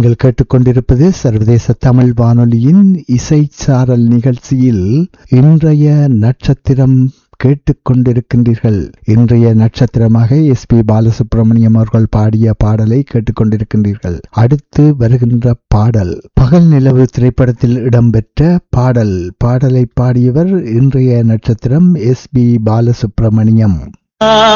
நீங்கள் கேட்டுக்கொண்டிருப்பது சர்வதேச தமிழ் வானொலியின் இசைச்சாரல் நிகழ்ச்சியில் இன்றைய நட்சத்திரம் கேட்டுக்கொண்டிருக்கின்றீர்கள். இன்றைய நட்சத்திரமாக எஸ்பி பாலசுப்ரமணியம் அவர்கள் பாடிய பாடலை கேட்டுக்கொண்டிருக்கின்றீர்கள். அடுத்து வருகின்ற பாடல் பகல் நிலவு திரைப்படத்தில் இடம்பெற்ற பாடல். பாடலை பாடியவர் இன்றைய நட்சத்திரம் எஸ்பி பாலசுப்ரமணியம்.